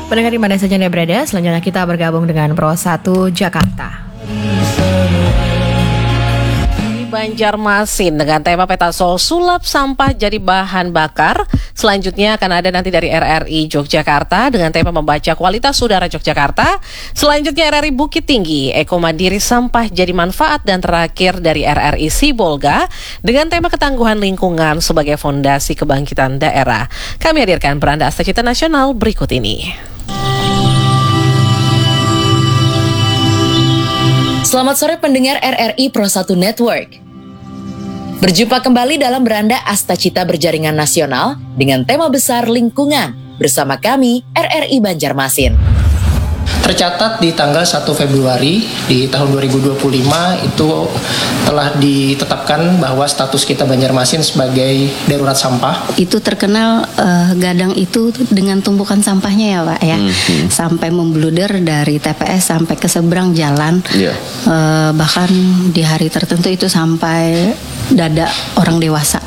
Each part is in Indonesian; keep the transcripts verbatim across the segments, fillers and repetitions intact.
Pendengar di mana saja Anda berada, selanjutnya kita bergabung dengan Pro satu Jakarta. Banjarmasin dengan tema Petasol sulap sampah jadi bahan bakar. Selanjutnya akan ada nanti dari R R I Yogyakarta dengan tema membaca kualitas udara Yogyakarta. Selanjutnya R R I Bukit Tinggi, Eko Mandiri sampah jadi manfaat. Dan terakhir dari R R I Sibolga dengan tema ketangguhan lingkungan sebagai fondasi kebangkitan daerah. Kami hadirkan beranda Astacita Nasional berikut ini. Selamat sore pendengar R R I Pro satu Network. Berjumpa kembali dalam beranda Astacita Berjaringan Nasional dengan tema besar lingkungan bersama kami R R I Banjarmasin. Tercatat di tanggal satu Februari di tahun dua ribu dua puluh lima itu telah ditetapkan bahwa status kita Banjarmasin sebagai darurat sampah. Itu terkenal uh, Gadang itu dengan tumpukan sampahnya ya Pak ya, hmm. sampai membluder dari T P S sampai ke seberang jalan, yeah. uh, bahkan di hari tertentu itu sampai dada orang dewasa.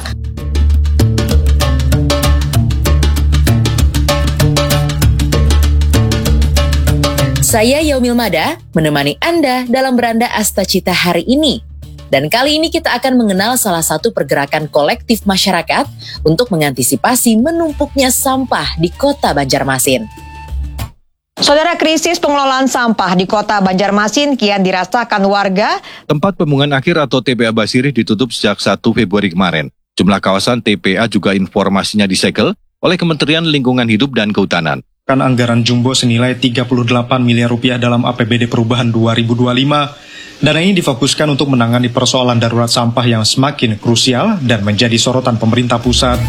Saya Yaumil Mada menemani Anda dalam beranda Astacita hari ini. Dan kali ini kita akan mengenal salah satu pergerakan kolektif masyarakat untuk mengantisipasi menumpuknya sampah di kota Banjarmasin. Saudara, krisis pengelolaan sampah di kota Banjarmasin kian dirasakan warga. Tempat pembuangan akhir atau T P A Basirih ditutup sejak satu Februari kemarin. Jumlah kawasan T P A juga informasinya disegel oleh Kementerian Lingkungan Hidup dan Kehutanan. Kan anggaran jumbo senilai tiga puluh delapan miliar rupiah dalam A P B D Perubahan dua ribu dua puluh lima. Dana ini difokuskan untuk menangani persoalan darurat sampah yang semakin krusial dan menjadi sorotan pemerintah pusat.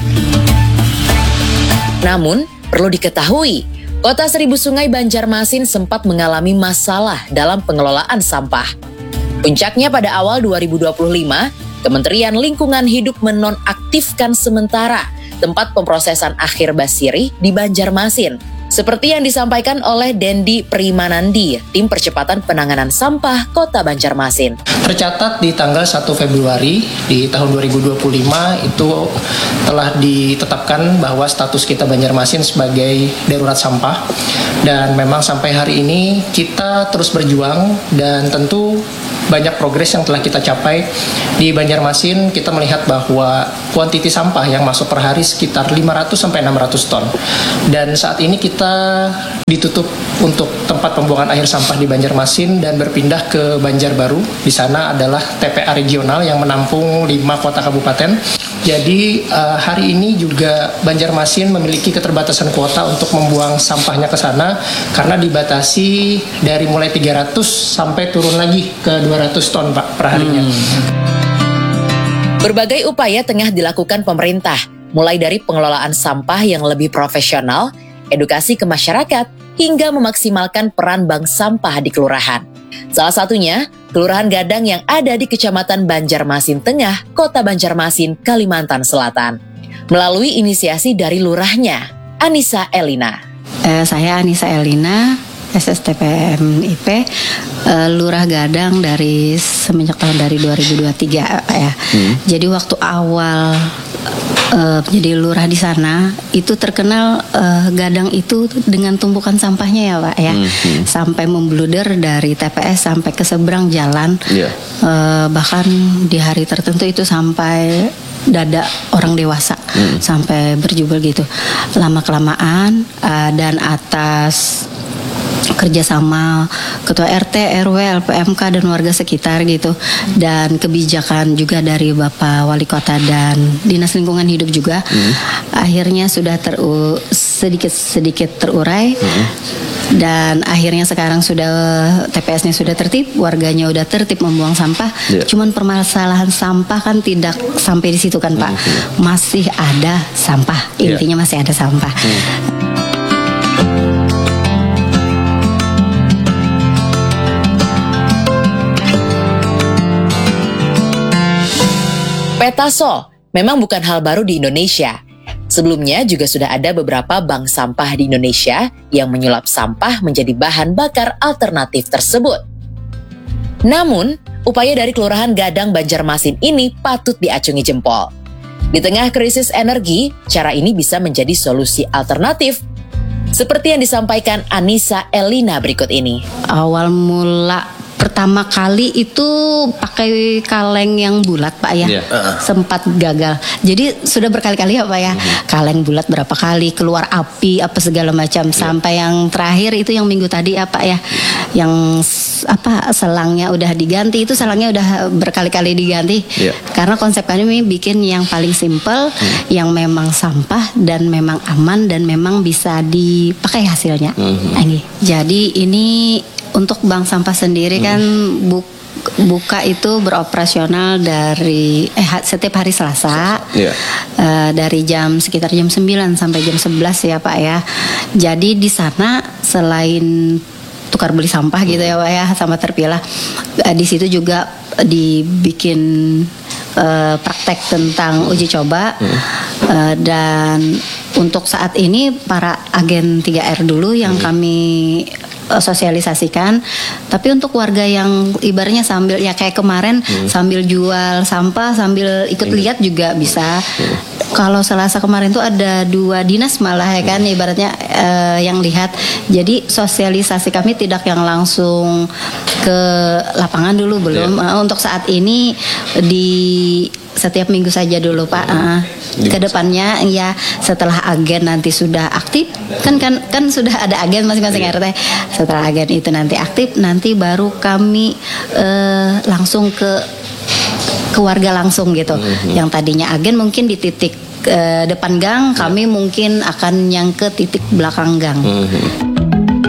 Namun, perlu diketahui, Kota Seribu Sungai Banjarmasin sempat mengalami masalah dalam pengelolaan sampah. Puncaknya pada awal dua ribu dua puluh lima, Kementerian Lingkungan Hidup menonaktifkan sementara tempat pemrosesan akhir Basirih di Banjarmasin. Seperti yang disampaikan oleh Dendi Primanandi, Tim Percepatan Penanganan Sampah Kota Banjarmasin. Tercatat di tanggal satu Februari di tahun dua ribu dua puluh lima itu telah ditetapkan bahwa status kita Banjarmasin sebagai darurat sampah. Dan memang sampai hari ini kita terus berjuang dan tentu banyak progres yang telah kita capai. Di Banjarmasin kita melihat bahwa kuantiti sampah yang masuk per hari sekitar lima ratus sampai enam ratus ton. Dan saat ini kita ditutup untuk tempat pembuangan akhir sampah di Banjarmasin dan berpindah ke Banjarbaru. Di sana adalah T P A regional yang menampung lima kota kabupaten. Jadi uh, hari ini juga Banjarmasin memiliki keterbatasan kuota untuk membuang sampahnya ke sana karena dibatasi dari mulai tiga ratus sampai turun lagi ke dua ratus ton Pak per harinya. Hmm. Berbagai upaya tengah dilakukan pemerintah, mulai dari pengelolaan sampah yang lebih profesional, edukasi ke masyarakat, hingga memaksimalkan peran bank sampah di kelurahan. Salah satunya, Kelurahan Gadang yang ada di Kecamatan Banjarmasin Tengah, Kota Banjarmasin, Kalimantan Selatan. Melalui inisiasi dari lurahnya, Anissa Elina. Eh, saya Anissa Elina, S S T P M I P, uh, Lurah Gadang dari semenjak tahun dari dua ribu dua puluh tiga ya. Hmm. Jadi waktu awal uh, jadi lurah di sana itu terkenal uh, Gadang itu dengan tumpukan sampahnya ya Pak ya. Hmm. Sampai membluder dari T P S sampai ke seberang jalan. Yeah. Uh, bahkan di hari tertentu itu sampai dada orang dewasa, hmm. sampai berjubel gitu. Lama kelamaan uh, dan atas kerjasama ketua R T, R W, L P M K dan warga sekitar gitu, dan kebijakan juga dari Bapak Wali Kota dan Dinas Lingkungan Hidup juga, hmm. akhirnya sudah ter sedikit sedikit terurai, hmm. dan akhirnya sekarang sudah T P S-nya sudah tertib, warganya udah tertib membuang sampah. Yeah. Cuman permasalahan sampah kan tidak sampai di situ kan Pak, hmm. masih ada sampah, intinya yeah. masih ada sampah. Hmm. Petasol memang bukan hal baru di Indonesia. Sebelumnya juga sudah ada beberapa bank sampah di Indonesia yang menyulap sampah menjadi bahan bakar alternatif tersebut. Namun, upaya dari Kelurahan Gadang Banjarmasin ini patut diacungi jempol. Di tengah krisis energi, cara ini bisa menjadi solusi alternatif. Seperti yang disampaikan Anissa Elina berikut ini. Awal mula pertama kali itu pakai kaleng yang bulat Pak ya, Iya. Uh-uh. sempat gagal. Jadi sudah berkali-kali ya Pak ya, kaleng bulat berapa kali, keluar api apa segala macam, sampai yang terakhir itu yang minggu tadi ya Pak ya, yang s- apa selangnya udah diganti, itu selangnya udah berkali-kali diganti. Iya. Karena konsep kami bikin yang paling simple, yang memang sampah dan memang aman dan memang bisa dipakai hasilnya. Nah, ini. Jadi ini untuk bank sampah sendiri kan bu- buka itu beroperasional dari eh ha- setiap hari Selasa. Iya. Eh, dari jam sekitar jam sembilan sampai jam sebelas ya Pak ya. Jadi di sana selain tukar beli sampah gitu ya Pak ya sama terpilah, eh, di situ juga dibikin eh, praktek tentang uji coba. Eh, dan untuk saat ini para agen tiga R dulu yang kami eh, sosialisasikan. Tapi untuk warga yang ibaratnya sambil ya kayak kemarin sambil jual sampah sambil ikut lihat juga bisa. Kalau Selasa kemarin tuh ada dua dinas malah ya kan ibaratnya eh, yang lihat. Jadi sosialisasi kami tidak yang langsung ke lapangan dulu belum. Eh, untuk saat ini di setiap minggu saja dulu Pak. Uh, Kedepannya ya setelah agen nanti sudah aktif kan kan kan sudah ada agen masing-masing R T. Setelah agen itu nanti aktif, nanti baru kami uh, langsung ke ke warga langsung gitu. Yang tadinya agen mungkin di titik uh, depan gang, kami mungkin akan yang ke titik belakang gang.